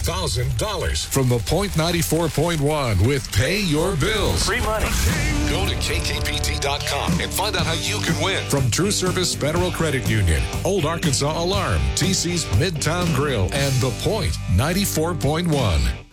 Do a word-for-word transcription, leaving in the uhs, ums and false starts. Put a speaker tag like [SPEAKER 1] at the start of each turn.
[SPEAKER 1] thousand dollars from the Point ninety-four point one with Pay Your Bills.
[SPEAKER 2] Free money.
[SPEAKER 1] Go to K K P T dot com and find out how you can win. From True Service Federal Credit Union, Old Arkansas Alarm, T C's Midtown Grill, and the Point ninety-four point one.